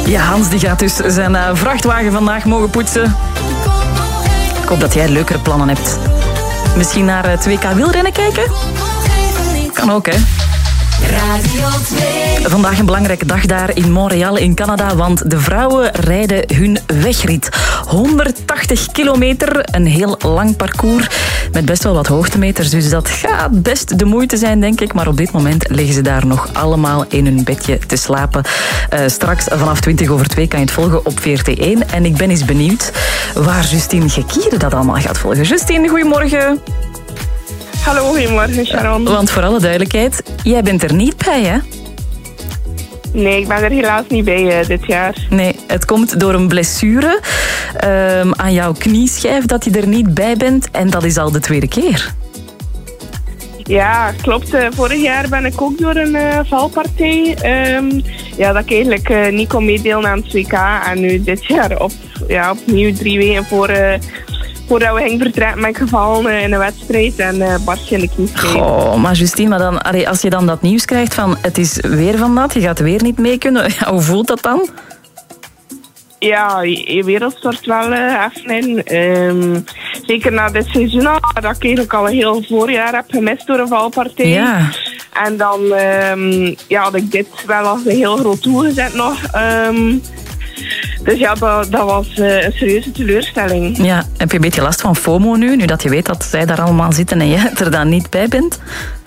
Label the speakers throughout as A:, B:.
A: Ja, Hans die gaat dus zijn vrachtwagen vandaag mogen poetsen. Ik hoop dat jij leukere plannen hebt. Misschien naar het WK wielrennen kijken? Kan ook, hè?
B: Radio 2.
A: Vandaag een belangrijke dag daar in Montreal in Canada, want de vrouwen rijden hun wegrit. 180 kilometer, een heel lang parcours met best wel wat hoogtemeters, dus dat gaat best de moeite zijn, denk ik. Maar op dit moment liggen ze daar nog allemaal in hun bedje te slapen. Straks vanaf 2:20 kan je het volgen op VRT1. En ik ben eens benieuwd waar Justine Gekiere dat allemaal gaat volgen. Justine, goedemorgen.
C: Hallo, goedemorgen Sharon.
A: Want voor alle duidelijkheid, jij bent er niet bij, hè?
C: Nee, ik ben er helaas niet bij dit jaar.
A: Nee, het komt door een blessure aan jouw knieschijf dat je er niet bij bent. En dat is al de tweede keer.
C: Ja, klopt. Vorig jaar ben ik ook door een valpartij. Dat ik eigenlijk niet kon meedelen aan het WK. En nu dit jaar opnieuw 3 weken voordat we gingen vertrekken ben ik gevallen in een wedstrijd en barstje in de knieschijf.
A: Oh, maar Justine, maar dan, als je dan dat nieuws krijgt van het is weer van dat, je gaat weer niet mee kunnen, hoe voelt dat dan?
C: Ja, je wereld stort wel even in. Zeker na dit seizoen al, dat ik eigenlijk al een heel voorjaar heb gemist door een valpartij.
A: Ja.
C: En dan had ik dit wel als een heel groot doel gezet nog. Dus ja, dat was een serieuze teleurstelling.
A: Ja, heb je een beetje last van FOMO nu dat je weet dat zij daar allemaal zitten en jij er dan niet bij bent?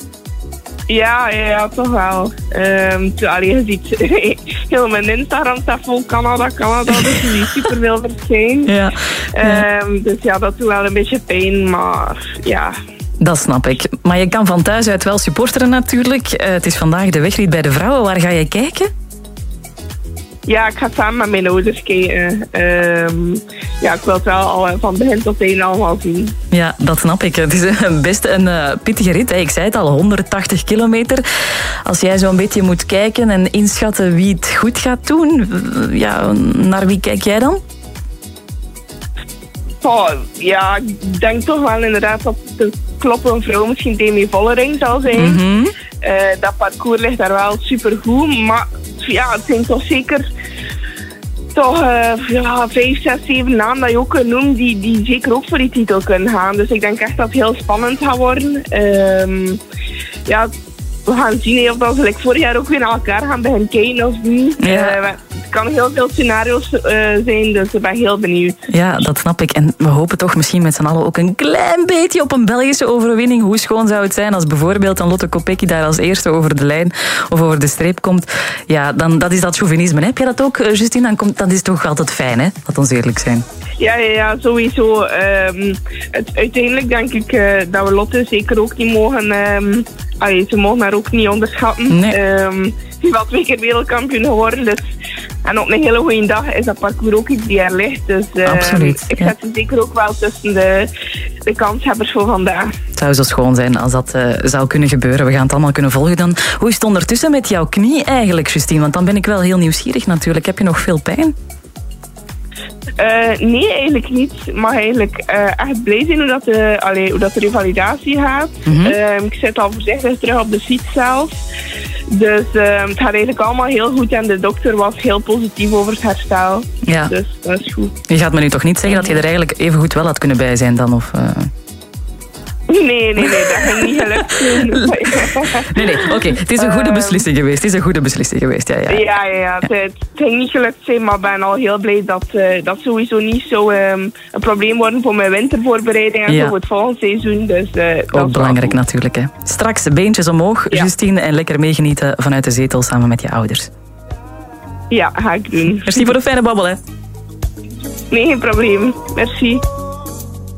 C: Ja, toch wel. Je ziet heel mijn Instagram staat vol Canada, dus je ziet superveel verschijnen.
A: Ja.
C: Dus ja, dat doet wel een beetje pijn, maar ja.
A: Dat snap ik. Maar je kan van thuis uit wel supporteren natuurlijk. Het is vandaag de wegrit bij de vrouwen. Waar ga je kijken?
C: Ja, ik ga samen met mijn ouders kijken. Ik wil het wel al van begin tot eind allemaal zien.
A: Ja, dat snap ik. Het is best een pittige rit. Ik zei het al, 180 kilometer. Als jij zo'n beetje moet kijken en inschatten wie het goed gaat doen, naar wie kijk jij dan?
C: Ja, ik denk toch wel inderdaad dat de kloppende vrouw misschien Demi Vollering zal zijn.
A: Mm-hmm.
C: Dat parcours ligt daar wel supergoed, maar ja, het zijn toch zeker 5, 6, 7 namen dat je ook kunt noemen die zeker ook voor die titel kunnen gaan. Dus ik denk echt dat het heel spannend gaat worden. We gaan zien of dat ze vorig jaar ook weer naar elkaar gaan beginnen kijken of niet.
A: Ja.
C: Het kan heel veel scenario's zijn, dus ik ben heel benieuwd.
A: Ja, dat snap ik. En we hopen toch misschien met z'n allen ook een klein beetje op een Belgische overwinning. Hoe schoon zou het zijn als bijvoorbeeld een Lotte Kopecky daar als eerste over de lijn of over de streep komt. Ja, dan dat is dat chauvinisme. Heb je dat ook, Justine? Dat is toch altijd fijn, hè? Laat ons eerlijk zijn.
C: Ja, sowieso. Uiteindelijk denk ik dat we Lotte zeker ook niet mogen... ze mogen haar ook niet onderschatten.
A: Nee.
C: Ze is wel 2 keer wereldkampioen geworden. Dus, en op een hele goede dag is dat parcours ook iets die er ligt. Dus
A: absoluut,
C: ik zet ze zeker ook wel tussen de kanshebbers voor vandaag.
A: Het zou zo schoon zijn als dat zou kunnen gebeuren. We gaan het allemaal kunnen volgen dan. Hoe is het ondertussen met jouw knie eigenlijk, Justine? Want dan ben ik wel heel nieuwsgierig natuurlijk. Heb je nog veel pijn?
C: Nee, eigenlijk niet. Ik mag eigenlijk echt blij zijn hoe dat de revalidatie gaat.
A: Mm-hmm.
C: Ik zit al voorzichtig terug op de fiets zelf. Dus het gaat eigenlijk allemaal heel goed. En de dokter was heel positief over het herstel.
A: Ja.
C: Dus dat is goed.
A: Je gaat me nu toch niet zeggen dat je er eigenlijk even goed wel had kunnen bij zijn dan? Of,
C: Nee, dat ging niet gelukt.
A: Nee, oké. Het is een goede beslissing geweest. Ja.
C: Het ging niet gelukt zijn, maar ik ben al heel blij dat sowieso niet zo een probleem wordt voor mijn wintervoorbereiding en voor het volgende seizoen. Dus, dat
A: ook belangrijk natuurlijk. Hè. Straks beentjes omhoog, Justine, en lekker meegenieten vanuit de zetel samen met je ouders.
C: Ja, ga ik doen.
A: Merci voor de fijne babbel, hè.
C: Nee, geen probleem. Merci.